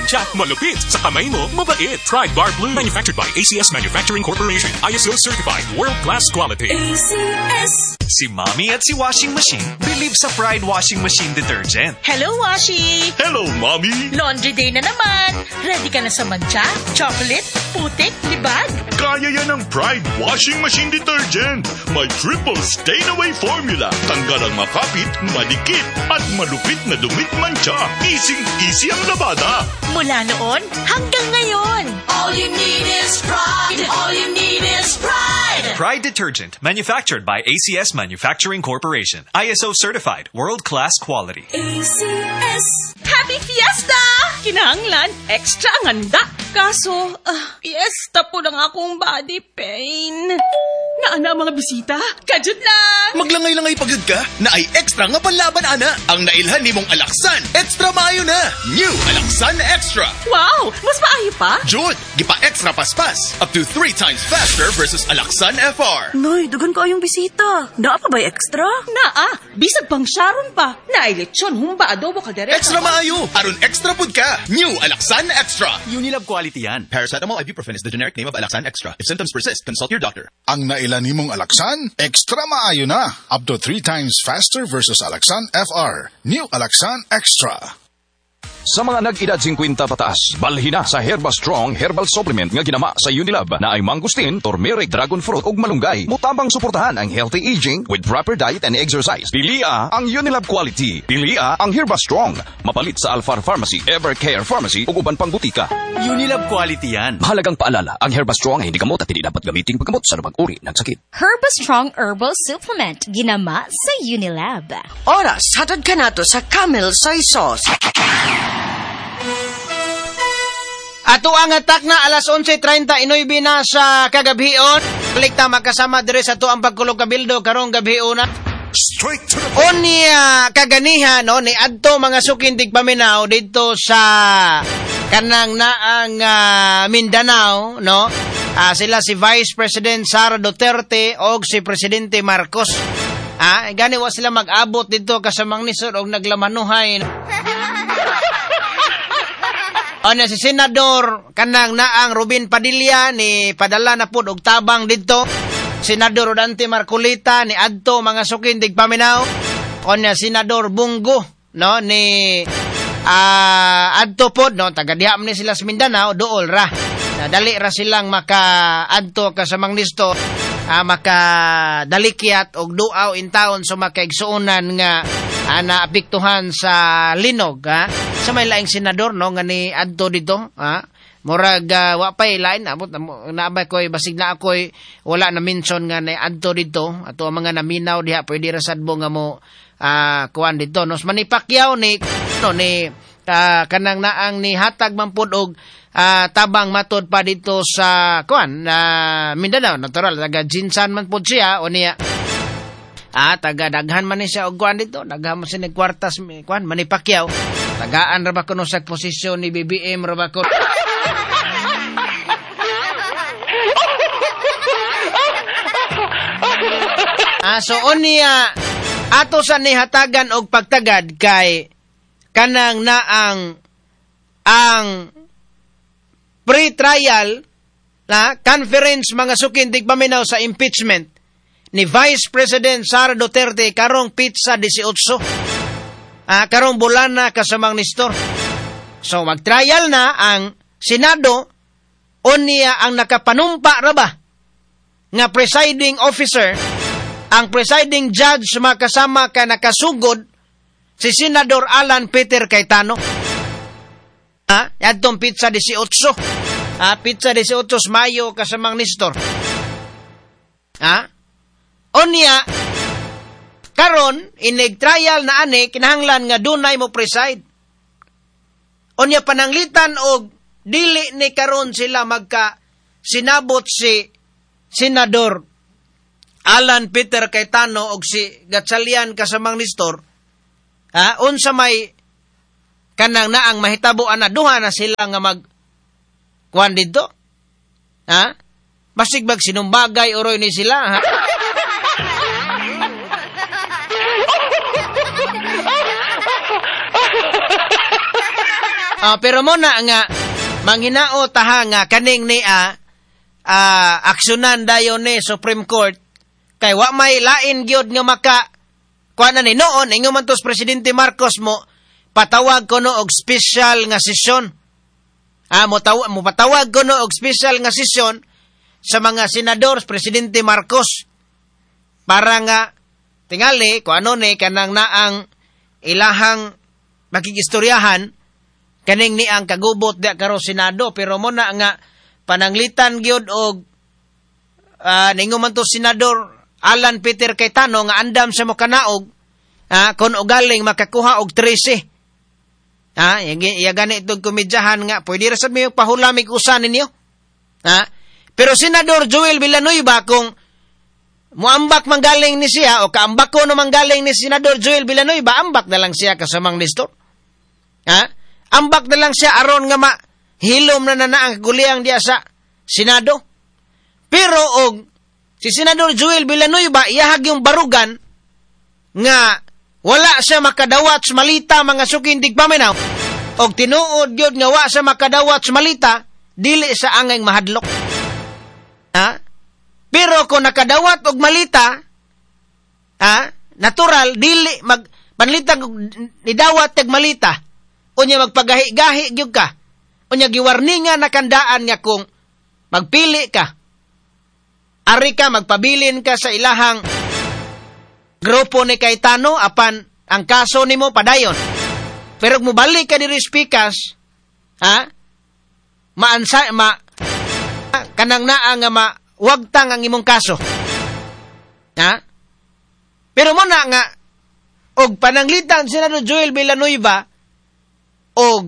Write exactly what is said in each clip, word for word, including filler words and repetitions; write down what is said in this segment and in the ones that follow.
mancha, malupit. Sa kamay mo, mabait. Pride Bar Blue. Manufactured by A C S Manufacturing Corporation. I S O certified. World-class quality. A C S. Si Mommy at si Washing Machine believe sa Pride Washing Machine Detergent. Hello, Washi! Hello, Mommy! Laundry day na naman. Ready ka na sa mancha, chocolate, putik, libag? Kaya yan ang Pride Washing Machine Detergent. May triple stain-away formula. Tanggal ang makapit, madikit, at malupit na dumit mancha. Easy-easy ang labada. Mula noon hanggang ngayon. All you need is pride. All you need is pride. Pride Detergent, manufactured by A C S Manufacturing Corporation. I S O certified, world-class quality. A C S. Happy Fiesta! Kinahanglan, extra ang handa. Kaso, uh, fiesta po lang akong body pain. Naana mga bisita? Kajud lang! Maglangay-langay pagod ka na ay extra nga panlaban, ana. Ang nailhan ni mong Alaksan, extra maayo na. New Alaksan Extra. Wow! Mas maayo pa? Jud, gipa-extra paspas. Up to three times faster versus Alaksan F R. Noy, dugan ko ayong bisita. Naa pa ba'y extra? Naa! Bisag pang Sharon pa. Nailitsyon, humba adobo kaldereta. Extra maayo. Aron extra pud ka. New Alaksan Extra. Unilab quality yan. Paracetamol ibuprofen is the generic name of Alaksan Extra. If symptoms persist, consult your doctor. Ang nailan nimong Alaksan, extra maayo na. Up to three times faster versus Alaksan F R. New Alaksan Extra. Sa mga nag-edad fifty pataas, balhin na sa Herba Strong Herbal Supplement nga ginama sa Unilab na ay mangustin, turmeric, dragon fruit ug malunggay. Mutabang suportahan ang healthy aging with proper diet and exercise. Pilia ang Unilab quality. Pilia ang Herba Strong. Mapalit sa Alfar Pharmacy, Evercare Pharmacy ug uban pang butika. Unilab quality yan. Mahalagang paalala, ang Herba Strong ay hindi gamot at hindi dapat gamitin paggamot sa anumang uri ng sakit. Herba Strong Herbal Supplement ginama sa Unilab. Oras, hatad ka na to sa Camel Soy Sauce. Ato ang atak na alas onse treinta y nueve na sa kagabhion. Klik ta makasama dire sa ato ang pagkulog kabildo karong gabhion na. Straight to the O niya kaganihan no ni adto mga sukindig paminaw dito sa kanang naang uh, Mindanao no. Uh, sila si Vice President Sara Duterte o si Presidente Marcos. Ah, gani wa sila mag-abot dito kasamang nisod og naglamanuhay. O na si Senador kanang naang Rubin Padilla ni padala na pud og tabang dito. Senador Rodante Marcolita ni adto mga sukindig paminaw. O na Senador Bungo no ni uh, adto pod no taga diha man ni sila sa Mindanao duol ra. Dali ra silang maka adto kasamang nisto uh, maka dalikyat og duaw in taon so makaigsuonan nga uh, naapektuhan sa linog ha. Sa may laing senador no nga ni adto dito ha. Murag uh, wa pay lain abot naabay koy basig na ako'y wala na mention nga ni adto dito ato ang mga naminaw diha pwede ra sadbo nga mo uh, kuan dito no Manny Pacquiao ni no ni uh, kanang naang ni hatag man pud og uh, tabang matod pa dito sa kuan uh, Mindanao natural taga Jinsan man pud siya o niya ah taga daghan man ni siya og kuan dito daghan man siya kwartas kuan Manny Pacquiao tagaan ra ba kuno sa posisyon ni B B M ra ba kuno ah so onya ato sa nihatagan og pagtagad kay kanang naang ang pre-trial na conference mga sukindig paminaw sa impeachment ni Vice President Sara Duterte karong pizza eighteen ah karong bulan na kasamang nistor. So mag-trial na ang Senado unya ang nakapanumpa ra ba nga presiding officer ang presiding judge makasama ka nakasugod si Senador Alan Peter Cayetano. Ha? Yadtong pizza eighteen. Ha? Pizza eighteen Mayo kasamang nistor. Ha? Onya, karon, inig-trial na ani, kinahanglan nga dunay mo preside. Onya pananglitan og dili ni karon sila magka sinabot si Senador Alan Peter Cayetano og si Gatchalian kasamang nistor. Ha, unsa may kanang naang mahitabuan na duha na sila nga mag kuan dito. Ha? Basig bag sinumbagay oroy ni sila. Ha? Ah, pero mo na nga, manghinao taha nga kaning ni a uh, aksyonan dayon ni Supreme Court, kay wa may lain gyud nga maka, kuha na ni noon, inyo man tos Presidente Marcos mo, patawag ko no og special nga sesyon. Ah, mo, taw- mo patawag ko no og special nga sesyon sa mga senador, Presidente Marcos, para nga, tingali, kung ano ni, kanang naang ilahang makikistoryahan, kaning ni ang kagubot di karo Senado, pero mo na nga, pananglitan gyud og, uh, ningo man to Senador, Alan Peter Cayetano, nga andam sa mo kanaog, uh, kung ugaling makakuha og trese. Ha, uh, iya gani itong komedyahan nga, pwede ra sa may pahulamig usan ninyo. Ha, uh, pero Senador Joel Villanueva, kung muambak manggaling ni siya, o kaambak ko no manggaling ni Senador Joel Villanueva, ambak na lang siya kasamang listor. Ha? Ambak na lang siya aron nga ma, hilom na na ang guliyang diya sa Senado. Pero og, si Senador Joel Villanueva, iyahag yung barugan, nga wala siya makadawat sa malita mga sukindig paminaw, og tinuod yun nga wa siya makadawat sa malita, dili sa angay mahadlok. Ha? Pero kung nakadawat og malita, ha? Natural, dili, mag, panlitag ni dawat og malita, unya magpagahi-gahi gyud ka, unya giwarningan na kandaan nga kung magpili ka, ari ka, magpabilin ka sa ilahang grupo ni Cayetano, apan ang kaso nimo padayon. Pero kung mubalik ka diri speakers, ha? Maansa, ma, kanang naa nga ma, wagtang ang imong kaso. Ha? Pero mo na nga, og pananglitan Senador Joel Villanueva, og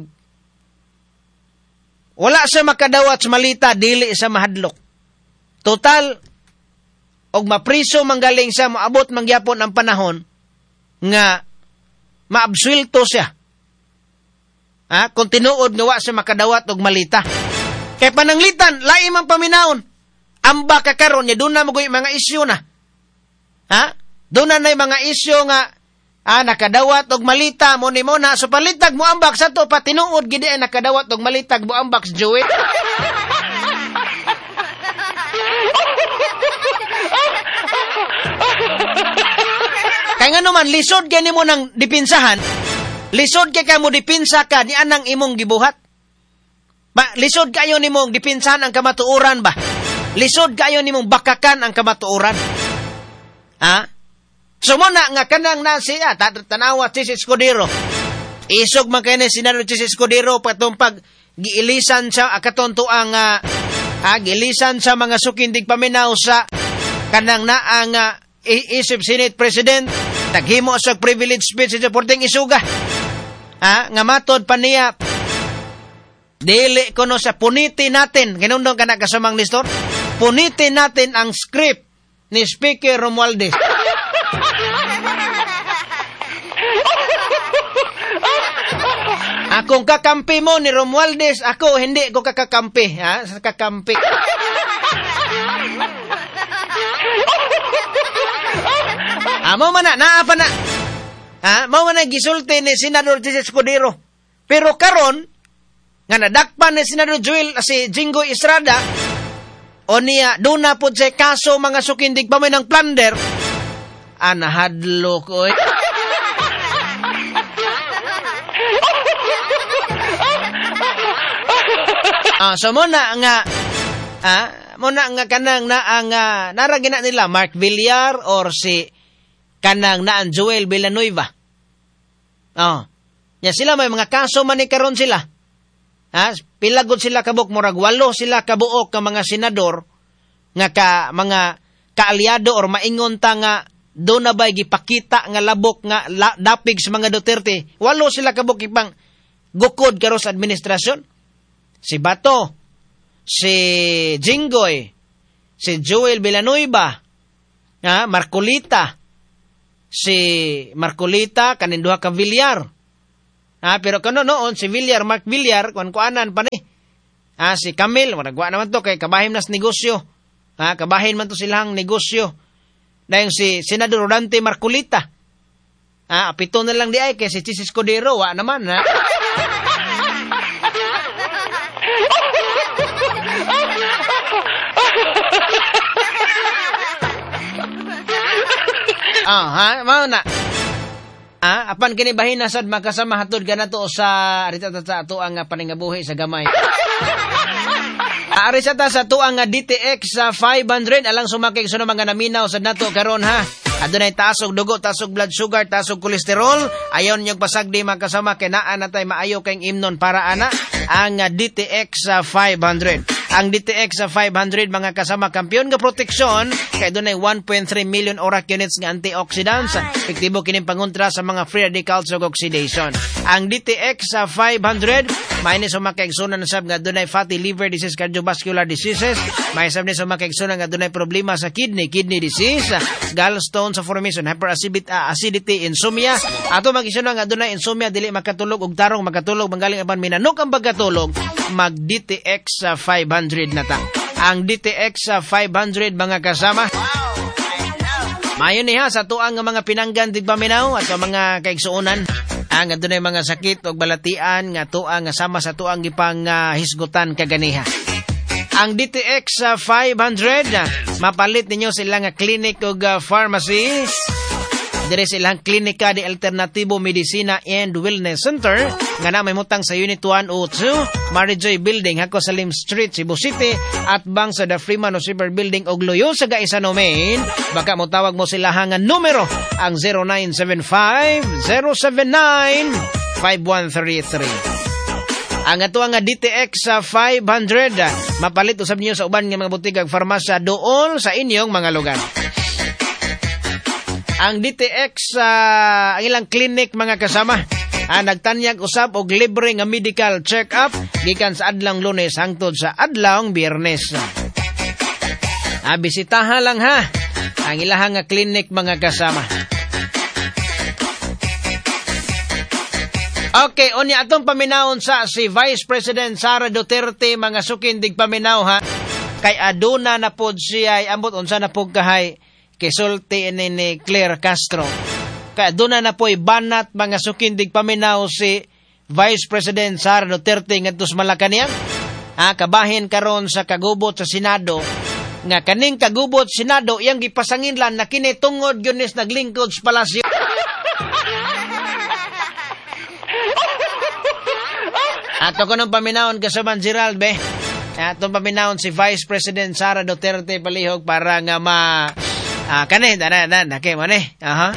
wala siya makadawat sa malita, dili sa mahadlok. Total, og mapriso manggaling siya, maabot mangyapon ang panahon, nga maabsuelto siya. Ha? Kung tinuod nga wa siya makadawat og malita. Kaya pananglitan, laim ang paminaon. Amba ka karon niya, doon na magoy mga isyo na. Ha? Doon na na mga isyo nga, ah, nakadawat og malita, mo ni mo na, so palitag mo ambak sa to, patinuod gidi ay nakadawat og malitag mo ambak sa Joey. Kaya nga naman, lisod ka ni mo ng dipinsahan, lisod ka ka mo dipinsa ka, ni anang imong gibuhat. Ba, lisod kayo ni mong dipinsahan ang kamatuuran ba? Lisod kayo ni mong bakakan ang kamatuuran. Ha? So mo na nga kanang na siya, tanawa si Escudero. Isog man kayo ni Senador si Escudero patong pag giilisan sa akatonto ang uh, ah, giilisan sa mga sukindig paminaw sa kanang na ang uh, isip Senate President, taghimo sa privilege speech sa porting isuga. Ha? Nga matod pa niya, dili ko no sa puniti natin, ginundong ka na kasamang listor, puniti natin ang script ni Speaker Romualdez. Akong kakampi mo ni Romualdez, ako hindi ko kakakampi, ha? Sa kakampi. Ah, mo man na, naapa na. Ha? Mo man na gisulti ni Senador Jesse Escudero. Pero karon, nga nadakpan ni Senador Joel, si Jinggoy Estrada, o niya, doon na po sa kaso mga sukindig pa may ng plunder, ah, nahadlo ko eh. Ah, so mo na nga, ah, mo na nga kanang na ang, uh, naragin na nila, Mark Villar or si kanang na ang Joel Villanueva. Oh, yan sila, may mga kaso man ni karon sila. Ha, pilagod sila kabuk, murag walo sila kabuok ka mga senador nga ka mga kaalyado or maingon ta nga do na bay gipakita nga labok nga la, dapig sa mga Duterte. Walo sila kabuk ipang gukod karo sa administrasyon. Si Bato, si Jinggoy, si Joel Villanueva, ha, Marcolita, si Marcolita kaninduha ka Villar. Ah, pero kano noon, si Villar, Mark Villar, kuan-kuanan pa ni. Ah, si Camille, maragwa naman to, kay kabahin nas negosyo. Ah, kabahin man to silang negosyo. Dahil si Senador Rodante Marcolita. Ah, pito na lang di ay, kay si Chis Escudero, wa naman, ha. Ah, ha? Mao na. Ah, apan kini bahin sad makasama hatod kanato sa arita ta ato ang paningabuhi sa gamay. Ari sa ta sa tuang nga D T X sa five hundred alang sumakay sa mga naminaw sad nato karon ha. Adunay taas og dugo, taas og blood sugar, taas og kolesterol. Ayon yung pasagdi makasama kay naa natay maayo kay imnon para ana ang D T X sa five hundred. Ang D T X sa five hundred mga kasama kampiyon nga proteksyon kay dunay one point three million ORAC units nga antioxidants. Epektibo kining pangontra sa mga free radicals ug oxidation. Ang D T X sa five hundred may ni sumakigsunan sab nga dunay fatty liver disease, cardiovascular diseases. May sab ni sumakigsunan nga dunay problema sa kidney, kidney disease, gallstone sa formation, hyperacidity, uh, acidity, insomnia. Ato magisunan nga dunay insomnia dili makatulog og tarong makatulog manggaling aban minanok ang pagkatulog mag D T X sa five hundred na ta. Ang D T X sa five hundred mga kasama. Mayon niya sa tuang nga mga pinanggan tigpaminaw at sa mga kaigsuonan. Ang adunay mga sakit o balatian nga tuang nga sama sa tuang gipang uh, hisgutan kaganiha. Ang D T X sa uh, five hundred uh, mapalit ninyo sila nga clinic o uh, pharmacy. Dire silang klinika di Alternatibo Medicina and Wellness Center nga na may mutang sa Unit one oh two Marijoy Building, Hako Salim Street, Cebu City, at bang sa The Freeman o Super Building og Loyo sa Gaisano, Maine. Baka mo tawag mo sila hangan numero ang zero nine seven five zero seven nine five one three three. Ang ato nga D T X sa five hundred mapalit usab niyo sa uban nga mga butig ag farmasya doon sa inyong mga lugar. Ang D T X sa uh, ang ilang clinic mga kasama ah, nagtanyag usab og libre nga medical check-up gikan sa adlang Lunes hangtod sa adlawng Biyernes. Ah, bisitaha lang ha ang ilahang nga clinic mga kasama. Okay, unya atong paminawon sa si Vice President Sara Duterte mga sukindig paminaw ha. Kay aduna na pod siya ambot unsa na pog kahay kisulti ni, ni Claire Castro. Kaya doon na po'y banat mga sukindig paminaw si Vice President Sara Duterte ngadto sa Malacañang. Ah, kabahin karon sa kagubot sa Senado. Nga kaning kagubot Senado iyang gipasanginlan na kini tungod yun is naglingkod sa palasyo. Ato ko nung paminawon kasaman Gerald be. Ato paminawon si Vice President Sara Duterte palihog para nga ma Ah, kaneh, dana, dana, okay, maneh, aha.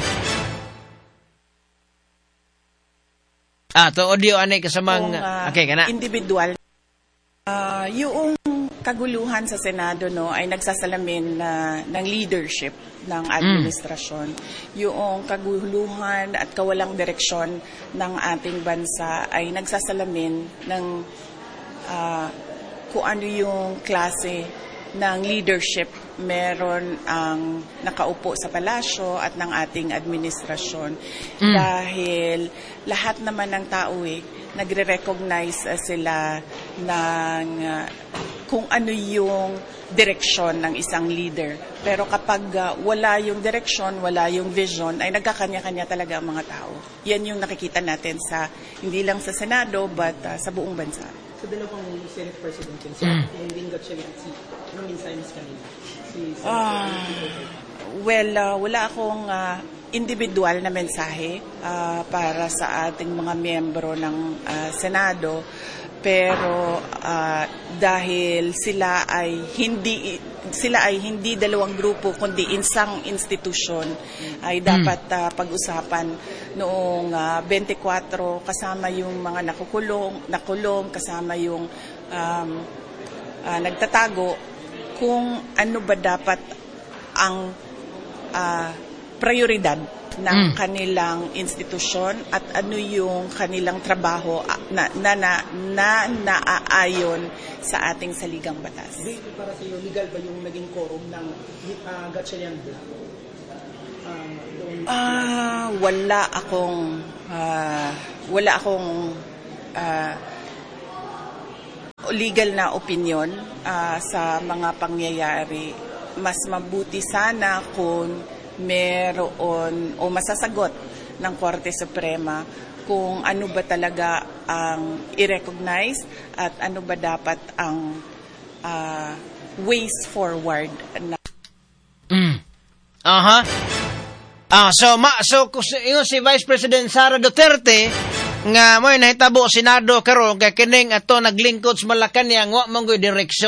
Ah, to audio ane kasamang, uh, okay, kana. Individual. Uh, yung kaguluhan sa Senado, no, ay nagsasalamin na, ng leadership ng administrasyon. Mm. Yung kaguluhan at kawalang direksyon ng ating bansa ay nagsasalamin ng uh, kung ano yung klase ng leadership meron ang nakaupo sa palasyo at ng ating administrasyon. Mm. Dahil lahat naman ng tao eh, nagre-recognize uh, sila ng uh, kung ano yung direksyon ng isang leader. Pero kapag uh, wala yung direksyon, wala yung vision, ay nagkakanya-kanya talaga ang mga tao. Yan yung nakikita natin sa, hindi lang sa Senado, but uh, sa buong bansa. Sa dalawang Senate President yun, si Ending Gatchaliansi, anong mensahe kanina? Si uh, well, uh, wala akong uh, individual na mensahe uh, para sa ating mga miyembro ng uh, Senado, pero uh, dahil sila ay hindi sila ay hindi dalawang grupo kundi isang institusyon, ay dapat uh, pag-usapan noong uh, twenty-four kasama yung mga nakukulong, nakulong, kasama yung um, uh, nagtatago, kung ano ba dapat ang uh, prioridad ng mm. kanilang institusyon at ano yung kanilang trabaho na na, na, na naaayon sa ating saligang batas. Para sa iyo, legal ba yung naging quorum ng uh, Gatchalian Block? Ah, uh, wala akong uh, wala akong uh, legal na opinion uh, sa mga pangyayari. Mas mabuti sana kung meron o masasagot ng Korte Suprema kung ano ba talaga ang i-recognize at ano ba dapat ang uh, ways forward na. Mm. Aha. Ah, so ma so kus- ingon si Vice President Sara Duterte nga mo'y nahitabo Senado karon kay kining ato naglingkod sa Malacañang wa man gyud direksyon.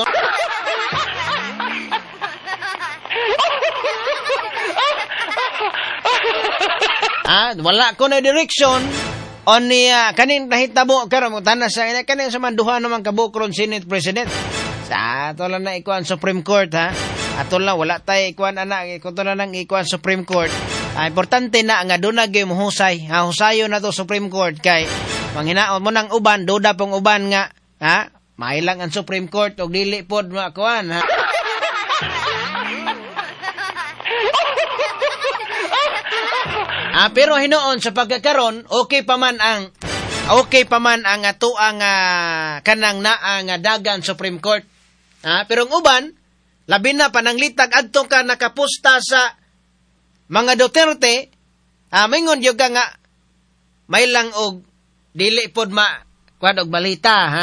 Ah, wala ko na direksyon on niya kaning nahitabo karon mo tanan sa kaning sa manduha naman kabukron Senate President. Sa ato lang na ikuan Supreme Court ha. Ato lang wala tay ikuan ana iko to lang ikuan Supreme Court. Ah, importante na nga doon na gyud mohusay. Ha, husayon na to Supreme Court kay manghinaon mo nang uban duda pong uban nga ha mailang ang Supreme Court og dili pod makuan ha. Ah, pero hinuon sa pagkakaron okay pa man ang okay pa man ang ato ang uh, kanang naang uh, dagan Supreme Court. Ah, pero ang uban labi na pananglitag adto ka nakapusta sa mga Duterte, ah, mingon yung ka nga, may lang og, dili pod ma, kuwan og balita, ha?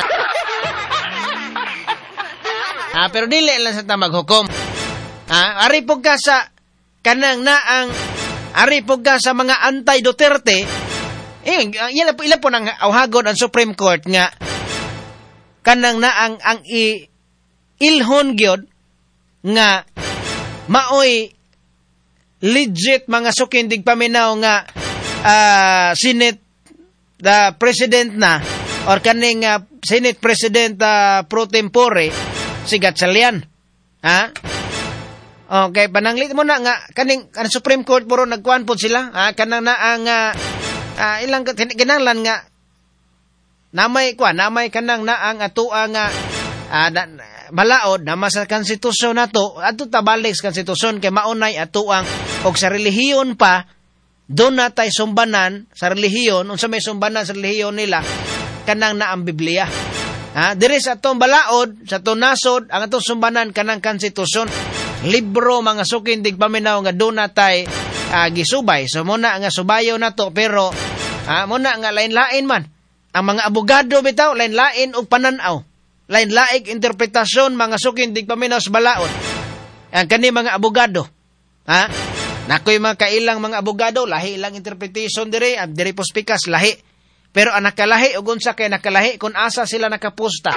Ah, pero dili lang sa tamaghukom. Ah, ari pog ka sa, kanang naang, ari pog ka sa mga anti-Duterte, eh, ila po, ila po nang awhagod ang Supreme Court nga, kanang naang, ang i, ilhon gyud nga, maoy, legit mga sukindig paminaw nga uh, Senate the President na or kaning uh, Senate President uh, pro tempore si Gatchalian. Ha? Okay, pananglit mo na nga kaning kan Supreme Court puro nagkuan pod sila. Ha? Kanang na ang uh, uh, ilang kinahanglan nga namay kuan namay kanang na ang atoa nga uh, da, balaod na sa konstitusyon nato ato tabalik sa konstitusyon kay maunay ato ang og sa relihiyon pa doon natay sumbanan sa relihiyon unsa may sumbanan sa relihiyon nila kanang na ang Biblia. Ha, dire sa atong balaod sa atong nasod ang atong sumbanan kanang konstitusyon libro mga sukin dig paminaw nga doon natay uh, gisubay so muna nga subayo nato pero uh, muna nga lain-lain man ang mga abogado bitaw lain-lain og pananaw lain-laing interpretasyon mga sukin dig paminaw sa balaod ang kani mga abogado ha nakoy mga kailang mga abogado lahi ilang interpretation dire ab dire pospikas lahi pero ang nakalahi ug unsa kay nakalahi kung asa sila nakapusta.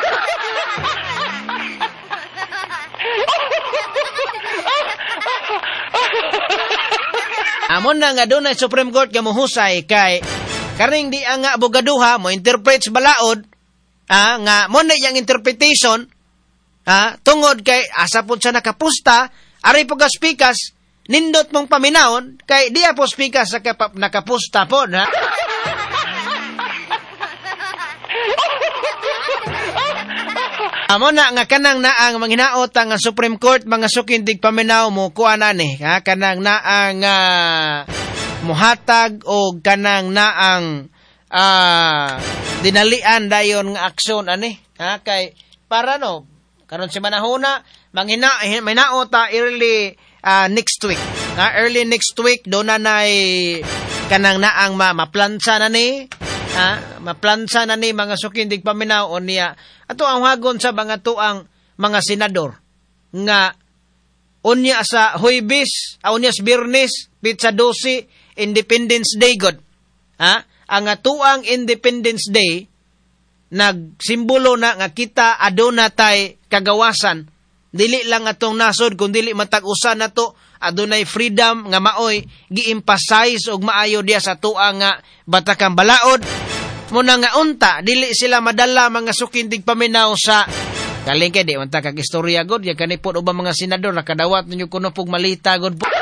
Amon na nga doon ay Supreme Court nga mohusay kay karing di ang nga abogaduha mo interpret sa balaod. Ah, nga mo na yang interpretation ah, tungod kay asa pud siya nakapusta ari po spikas nindot mong paminawon kay di po spikas sa kapap, nakapusta po na amo na nga kanang naang manghinaot ang Supreme Court mga sukindig paminaw mo kuan ani ha kanang naang uh, muhatag og kanang naang ah dinalian dayon nga aksyon ani ha kay para no karon si manahuna manghina minaot ta early uh, next week ha early next week do na nay kanang naang ma maplansa na ni ha maplansa na ni mga sukindig paminaw on niya ato ang hagon sa mga tuang mga senador nga unya sa Huwebes unya sa Biyernes pizza twelve Independence Day god ha ang atuang Independence Day nagsimbolo na nga kita aduna tay kagawasan dili lang atong nasod kun dili matag-usa nato adunay freedom nga maoy gi-emphasize og maayo diya sa tuang nga batakang balaod muna nga unta dili sila madala mga sukindig paminaw sa kaling kay di man ta kag istorya god ya kanipod ubang mga senador nakadawat ninyo kuno pug malita god po